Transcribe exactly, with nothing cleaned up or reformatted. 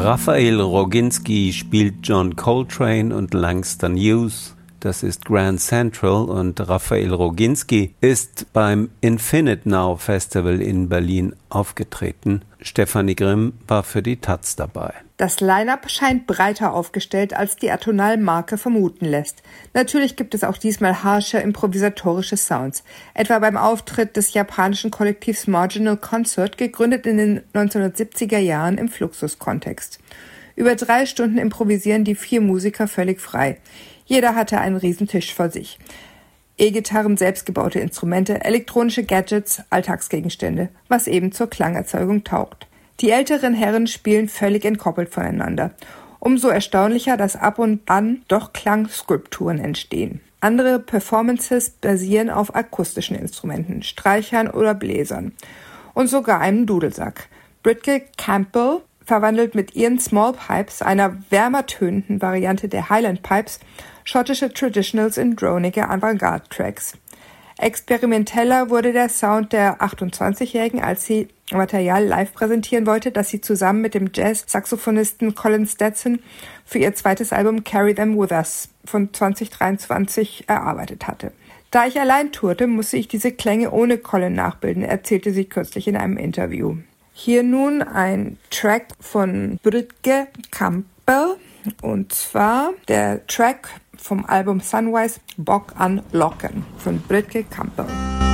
Raphael Roginski spielt John Coltrane und Langston Hughes. Das ist Grand Central und Raphael Roginski ist beim Infinite Now Festival in Berlin aufgetreten. Stefanie Grimm war für die Taz dabei. Das Line-Up scheint breiter aufgestellt, als die Atonal-Marke vermuten lässt. Natürlich gibt es auch diesmal harsche, improvisatorische Sounds. Etwa beim Auftritt des japanischen Kollektivs Marginal Concert, gegründet in den neunzehnhundertsiebziger Jahren im Fluxus-Kontext. Über drei Stunden improvisieren die vier Musiker völlig frei. Jeder hatte einen Riesentisch vor sich. E-Gitarren, selbstgebaute Instrumente, elektronische Gadgets, Alltagsgegenstände, was eben zur Klangerzeugung taugt. Die älteren Herren spielen völlig entkoppelt voneinander. Umso erstaunlicher, dass ab und an doch Klangskulpturen entstehen. Andere Performances basieren auf akustischen Instrumenten, Streichern oder Bläsern und sogar einem Dudelsack. Bridget Campbell verwandelt mit ihren Small Pipes, einer wärmer tönenden Variante der Highland Pipes, schottische Traditionals in dronige Avantgarde-Tracks. Experimenteller wurde der Sound der achtundzwanzigjährigen, als sie Material live präsentieren wollte, das sie zusammen mit dem Jazz-Saxophonisten Colin Stetson für ihr zweites Album Carry Them With Us von zwanzig dreiundzwanzig erarbeitet hatte. Da ich allein tourte, musste ich diese Klänge ohne Colin nachbilden, erzählte sie kürzlich in einem Interview. Hier nun ein Track von Bridget Campbell, und zwar der Track vom Album Sunwise Bock an Locken von Bridget Campbell.